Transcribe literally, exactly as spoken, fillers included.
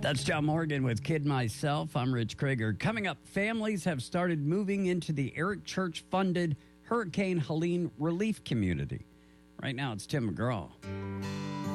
That's John Morgan with Kid Myself. I'm Rich Krager. Coming up, families have started moving into the Eric Church-funded Hurricane Helene relief community. Right now, it's Tim McGraw.